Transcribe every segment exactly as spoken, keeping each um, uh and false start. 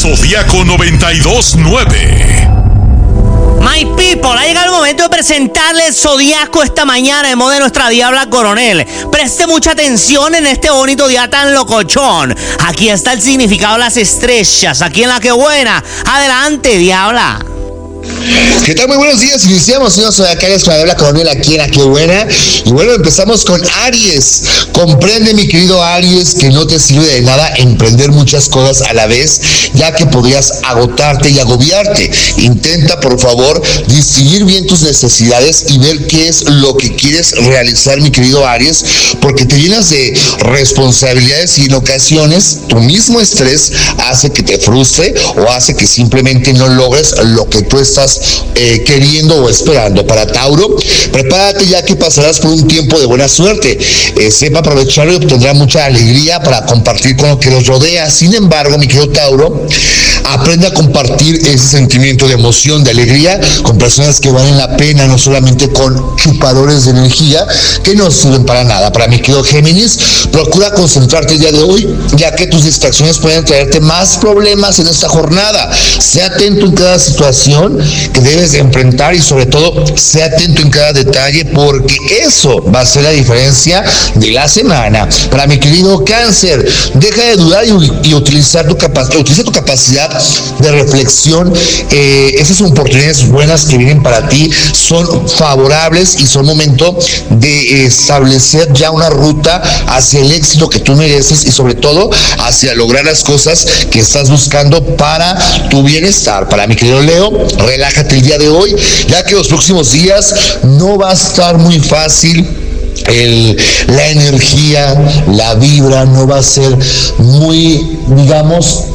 Zodiaco noventa y dos nueve. My people, ha llegado el momento de presentarle el Zodiaco esta mañana en modo de nuestra Diabla Coronel. Preste mucha atención en este bonito día tan locochón. Aquí está el significado de las estrellas, aquí en La Que Buena. Adelante, Diabla. ¿Qué tal? Muy buenos días. Iniciamos unos zodiacales para hablar con él aquí en La Que Buena. Y bueno, empezamos con Aries. Comprende, mi querido Aries, que no te sirve de nada emprender muchas cosas a la vez, ya que podrías agotarte y agobiarte. Intenta, por favor, distinguir bien tus necesidades y ver qué es lo que quieres realizar, mi querido Aries, porque te llenas de responsabilidades y en ocasiones tu mismo estrés hace que te frustre o hace que simplemente no logres lo que tú estás Eh, queriendo o esperando. Para Tauro, prepárate, ya que pasarás por un tiempo de buena suerte. Eh, sepa aprovecharlo y obtendrá mucha alegría para compartir con lo que los rodea. Sin embargo, mi querido Tauro, aprende a compartir ese sentimiento de emoción, de alegría, con personas que valen la pena, no solamente con chupadores de energía que no sirven para nada. Para mi querido Géminis, procura concentrarte el día de hoy, ya que tus distracciones pueden traerte más problemas en esta jornada. Sé atento en cada situación que debes de enfrentar y sobre todo sé atento en cada detalle, porque eso va a ser la diferencia de la semana. Para mi querido Cáncer, deja de dudar y, y utilizar tu capacidad, utiliza tu capacidad de reflexión. Eh, esas oportunidades buenas que vienen para ti son favorables y son momento de establecer ya una ruta hacia el éxito que tú mereces y sobre todo hacia lograr las cosas que estás buscando para tu bienestar. Para mi querido Leo, relájate el día de hoy, ya que los próximos días no va a estar muy fácil. El, la energía, la vibra no va a ser muy, digamos,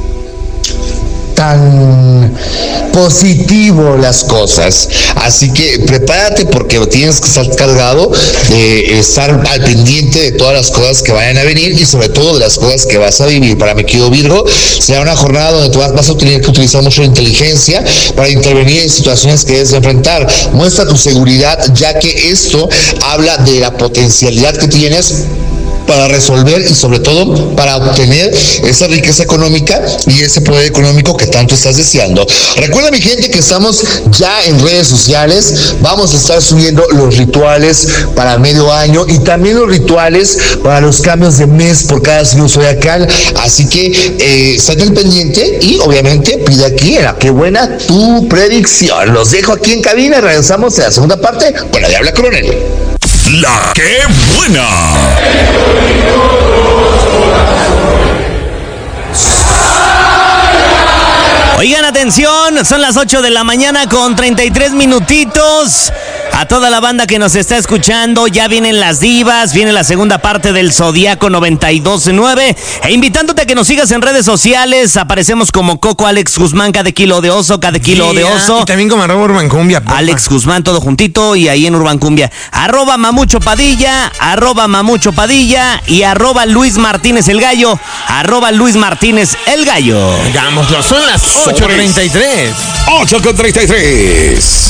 tan positivo las cosas. Así que prepárate, porque tienes que estar cargado de estar al pendiente de todas las cosas que vayan a venir y sobre todo de las cosas que vas a vivir. Para mi querido Virgo, será una jornada donde tú vas a tener que utilizar mucho la inteligencia para intervenir en situaciones que debes enfrentar. Muestra tu seguridad, ya que esto habla de la potencialidad que tienes para resolver y sobre todo para obtener esa riqueza económica y ese poder económico que tanto estás deseando. Recuerda, mi gente, que estamos ya en redes sociales. Vamos a estar subiendo los rituales para medio año y también los rituales para los cambios de mes por cada signo zodiacal. Así que eh, estate al pendiente y obviamente pide aquí en La Que Buena tu predicción. Los dejo aquí en cabina y regresamos a la segunda parte con la Diabla Coronel. La Que Buena. Oigan, atención, son las ocho de la mañana con treinta y tres minutitos. A toda la banda que nos está escuchando, ya vienen las divas, viene la segunda parte del Zodiaco noventa y dos nueve. E invitándote a que nos sigas en redes sociales, aparecemos como Coco Alex Guzmán, cada kilo de oso, cada kilo yeah, de oso. Y también como arroba Urban Cumbia. Popa. Alex Guzmán, todo juntito, y ahí en Urban Cumbia. Arroba Mamucho Padilla, arroba Mamucho Padilla y arroba Luis Martínez el Gallo, arroba Luis Martínez el Gallo. Digámoslo, son las ocho con treinta y tres. ocho con treinta y tres.